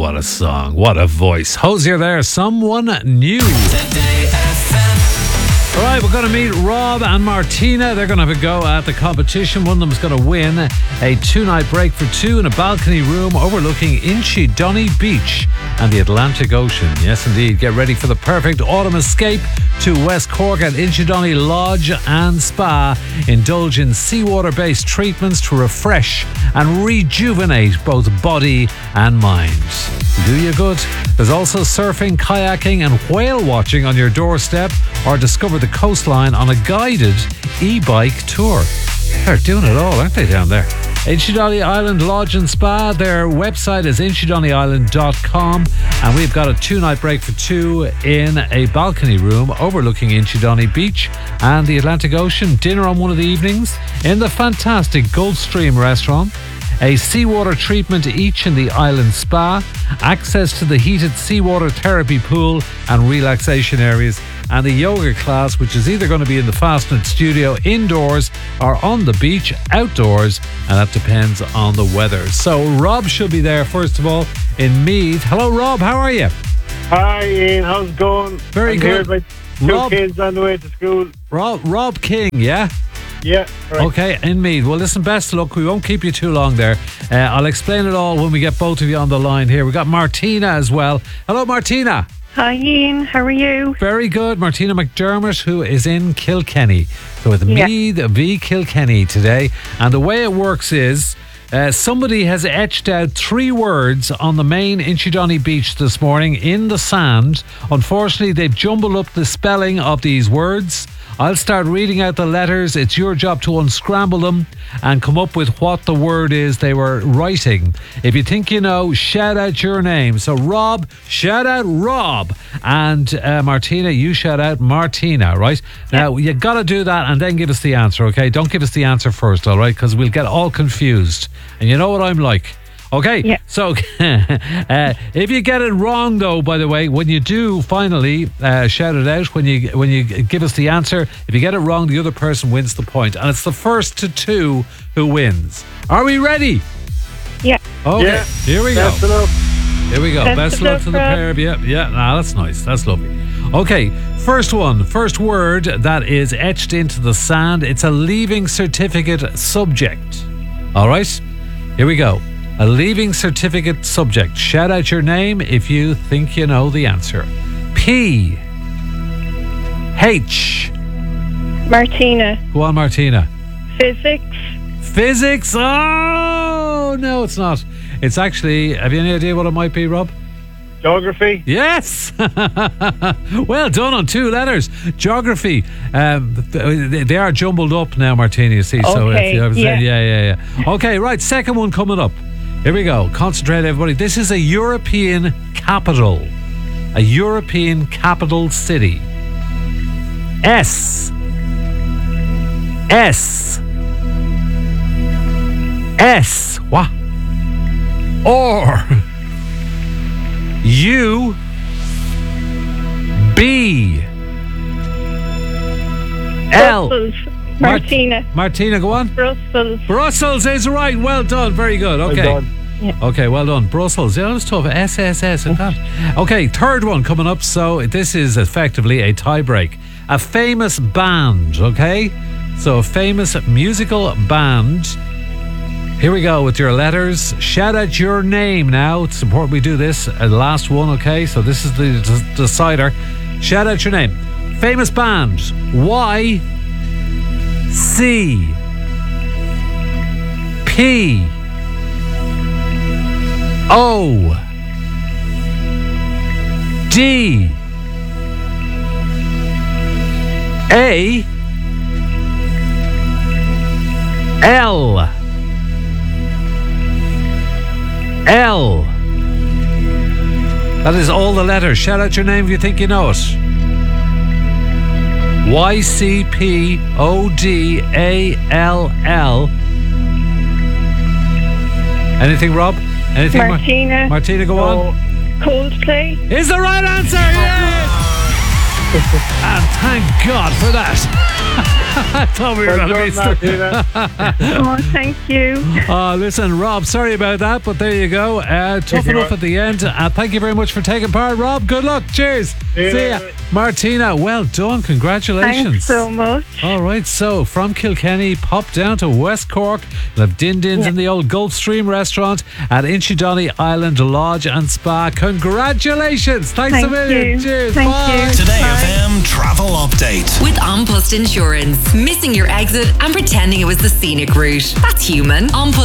what a song. What a voice. Hosier there, Someone New. All right, we're going to meet Rob and Martina. They're going to have a go at the competition. One of them is going to win a 2-night break for two in a balcony room overlooking Inchydoney Beach and the Atlantic Ocean. Yes, indeed. Get ready for the perfect autumn escape to West Cork at Inchydoney Lodge and Spa. Indulge in seawater-based treatments to refresh and rejuvenate both body and mind. Do you good? There's also surfing, kayaking and whale watching on your doorstep, or discover the coastline on a guided e-bike tour. They're doing it all, aren't they, down there? Inchydoney Island Lodge and Spa. Their website is inchydoneyisland.com, and we've got a 2-night break for two in a balcony room overlooking Inchydoney Beach and the Atlantic Ocean. Dinner on one of the evenings in the fantastic Gulfstream restaurant. A seawater treatment each in the island spa, access to the heated seawater therapy pool and relaxation areas, and a yoga class which is either going to be in the Fastnet studio indoors or on the beach outdoors, and that depends on the weather. So Rob should be there first of all in Meath. Hello Rob, how are you? Hi Ian, how's it going? Very I'm good. Here with two kids on the way to school. Rob King, yeah? Yeah, right. Okay, in Meath. Well, listen, best of luck. We won't keep you too long there. I'll explain it all when we get both of you on the line here. We've got Martina as well. Hello, Martina. Hi, Ian. How are you? Very good. Martina McDermott, who is in Kilkenny. So with Meath v Kilkenny today. And the way it works is somebody has etched out 3 words on the main Inchydoney Beach this morning in the sand. Unfortunately, they've jumbled up the spelling of these words. I'll start reading out the letters. It's your job to unscramble them and come up with what the word is they were writing. If you think you know, shout out your name. So Rob, shout out Rob. And Martina, you shout out Martina, right? Now, you got to do that and then give us the answer, okay? Don't give us the answer first, all right? Because we'll get all confused. And you know what I'm like. Okay, so if you get it wrong, though, by the way, when you do finally shout it out, when you give us the answer, if you get it wrong, the other person wins the point, and it's the first to 2 who wins. Are we ready? Yeah. Okay, yeah. Here we go. Best of luck. Here we go. Best of luck to the pair of you. Yeah, that's nice. That's lovely. Okay, first word that is etched into the sand. It's a leaving certificate subject. All right, here we go. A leaving certificate subject. Shout out your name if you think you know the answer. P. H. Martina. Go on, Martina. Physics. Physics. Oh, no, it's not. It's actually, have you any idea what it might be, Rob? Geography. Yes. Well done on 2 letters. Geography. They are jumbled up now, Martina, you see. So yeah. Okay, right. Second one coming up. Here we go. Concentrate, everybody. This is a European capital. A European capital city. S. What? Or. U. B. L. Brussels. Martina. Martina, go on. Brussels. Brussels is right. Well done. Very good. Okay. Well done. Okay, well done. Brussels. Yeah, that was tough. SSS and that. Okay, third one coming up. So this is effectively a tie break. A famous band, okay? So a famous musical band. Here we go with your letters. Shout out your name now. It's important we do this. Last one, okay? So this is the decider. Shout out your name. Famous band. Y. C. P. O. D. A. L. L. That is all the letters. Shout out your name if you think you know it. YCPODALL. Anything, Rob? Anything? Martina. Martina, go on. Coldplay. Is the right answer. Yes! And thank God for that. I thought we were Well going done, to be Martina. Oh, thank you. listen, Rob, sorry about that, but there you go. Tough you. enough at the end. Thank you very much for taking part, Rob. Good luck. Cheers. See ya. Martina, well done. Congratulations. Thanks so much. All right, so from Kilkenny, pop down to West Cork. You'll have din-dins in the old Gulfstream restaurant at Inchydonny Island Lodge and Spa. Congratulations. Thanks a Thank million. you. Cheers. Thank Bye. you. Today Bye. FM travel update. With An Post Insurance. Missing your exit and pretending it was the scenic route. That's human.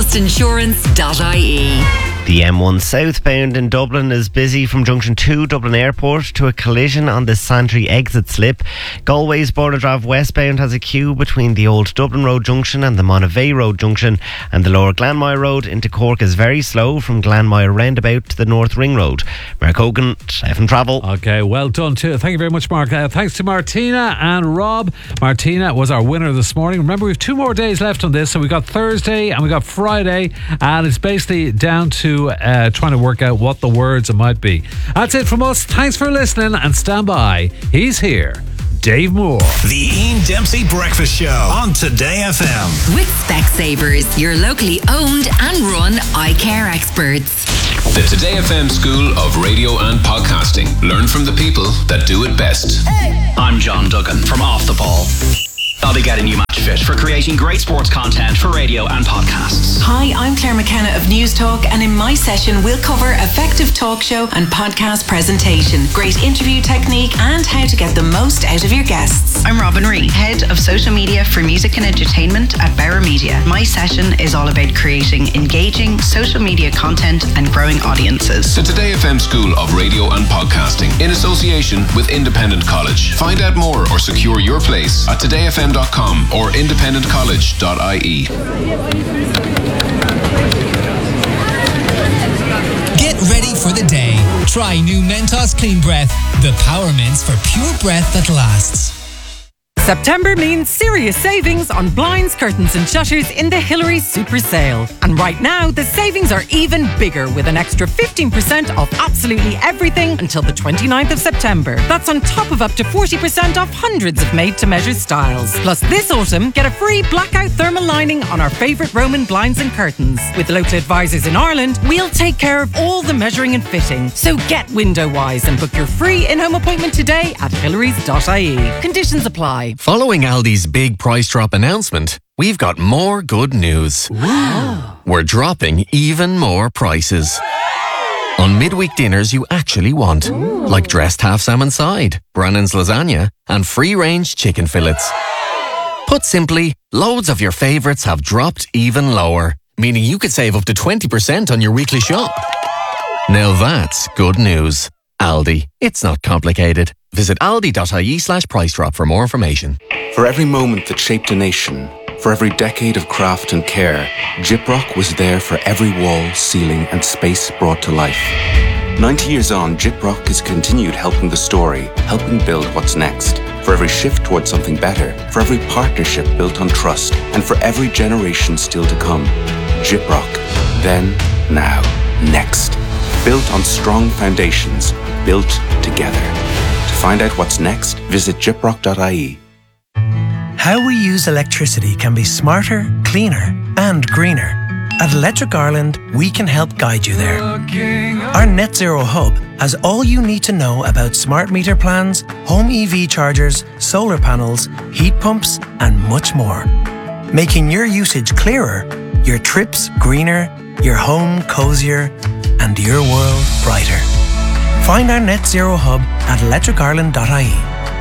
Anpostinsurance.ie. The M1 southbound in Dublin is busy from Junction 2 Dublin Airport to a collision on the Santry exit slip. Galway's Border Drive westbound has a queue between the Old Dublin Road junction and the Monavea Road junction, and the Lower Glanmire Road into Cork is very slow from Glanmire roundabout to the North Ring Road. Mark Hogan, FM Travel. Okay, well done too. Thank you very much, Mark. Thanks to Martina and Rob. Martina was our winner this morning. Remember, we have 2 more days left on this, so we got Thursday and we got Friday, and it's basically down to trying to work out what the words might be. That's it from us. Thanks for listening, and stand by. He's here. Dave Moore. The Ian Dempsey Breakfast Show on Today FM. With Specsavers, your locally owned and run eye care experts. The Today FM School of Radio and Podcasting. Learn from the people that do it best. I'm John Duggan from Off the Ball. I'll be getting you match fit for creating great sports content for radio and podcasts. Hi, I'm Claire McKenna of News Talk, and in my session we'll cover effective talk show and podcast presentation, great interview technique, and how to get the most out of your guests. I'm Robin Ree, Head of Social Media for Music and Entertainment at Bauer Media. My session is all about creating engaging social media content and growing audiences. The Today FM School of Radio and Podcasting in association with Independent College. Find out more or secure your place at todayfm.com or independentcollege.ie. Get ready for the day. Try new Mentos Clean Breath, the power mints for pure breath that lasts. September means serious savings on blinds, curtains and shutters in the Hillary Super Sale. And right now, the savings are even bigger with an extra 15% off absolutely everything until the 29th of September. That's on top of up to 40% off hundreds of made-to-measure styles. Plus, this autumn, get a free blackout thermal lining on our favourite Roman blinds and curtains. With local advisors in Ireland, we'll take care of all the measuring and fitting. So get window-wise and book your free in-home appointment today at hillary.ie. Conditions apply. Following Aldi's big price drop announcement, we've got more good news. We're dropping even more prices. On midweek dinners you actually want, like dressed half salmon side, Brannan's lasagna, and free-range chicken fillets. Put simply, loads of your favourites have dropped even lower, meaning you could save up to 20% on your weekly shop. Now that's good news. Aldi. It's not complicated. Visit aldi.ie/price drop for more information. For every moment that shaped a nation, for every decade of craft and care, Gyprock was there for every wall, ceiling and space brought to life. 90 years on, Gyprock has continued helping the story, helping build what's next. For every shift towards something better, for every partnership built on trust, and for every generation still to come. Gyprock. Then, now, next. Built on strong foundations, built together. To find out what's next, visit gyprock.ie. How we use electricity can be smarter, cleaner, and greener. At Electric Ireland, we can help guide you there. Our Net Zero Hub has all you need to know about smart meter plans, home EV chargers, solar panels, heat pumps, and much more. Making your usage clearer, your trips greener, your home cozier, and your world brighter. Find our Net Zero Hub at electricireland.ie.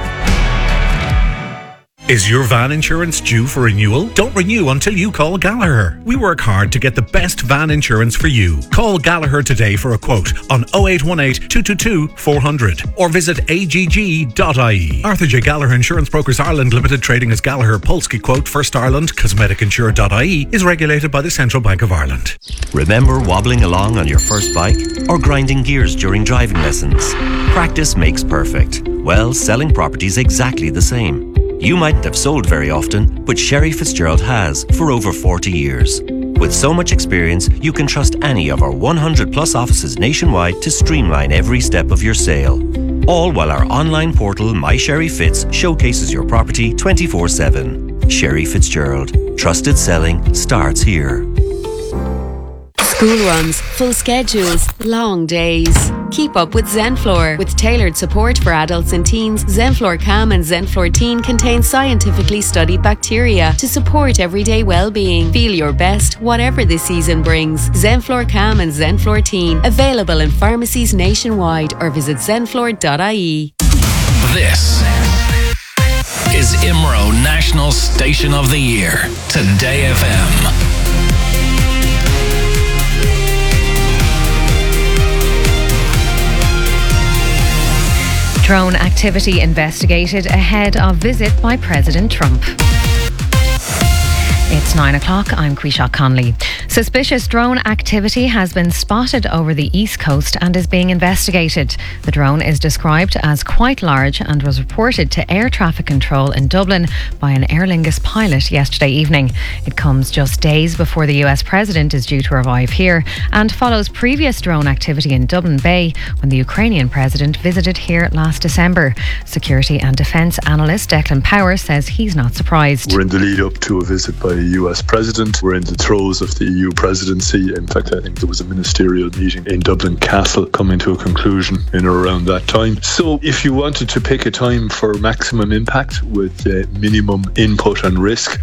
Is your van insurance due for renewal? Don't renew until you call Gallagher. We work hard to get the best van insurance for you. Call Gallagher today for a quote on 0818 222 400 or visit agg.ie. Arthur J. Gallagher Insurance Brokers Ireland Limited, trading as Gallagher, Polski Quote, First Ireland, CosmeticInsure.ie, is regulated by the Central Bank of Ireland. Remember wobbling along on your first bike or grinding gears during driving lessons? Practice makes perfect. Well, selling property is exactly the same. You mightn't have sold very often, but Sherry Fitzgerald has for over 40 years. With so much experience, you can trust any of our 100 plus offices nationwide to streamline every step of your sale. All while our online portal, My Sherry Fitz, showcases your property 24/7. Sherry Fitzgerald. Trusted selling starts here. School runs, full schedules, long days. Keep up with Zenflor. With tailored support for adults and teens, Zenflor Calm and Zenflor Teen contain scientifically studied bacteria to support everyday well-being. Feel your best, whatever the season brings. Zenflor Calm and Zenflor Teen. Available in pharmacies nationwide or visit zenflor.ie. This is IMRO National Station of the Year. Today FM. Drone activity investigated ahead of visit by President Trump. It's 9 o'clock. I'm Quishak Conley. Suspicious drone activity has been spotted over the East Coast and is being investigated. The drone is described as quite large and was reported to air traffic control in Dublin by an Aer Lingus pilot yesterday evening. It comes just days before the US President is due to arrive here and follows previous drone activity in Dublin Bay when the Ukrainian President visited here last December. Security and defence analyst Declan Power says he's not surprised. We're in the lead up to a visit by the US President. We're in the throes of the EU presidency. In fact, I think there was a ministerial meeting in Dublin Castle coming to a conclusion in or around that time. So if you wanted to pick a time for maximum impact with minimum input and risk,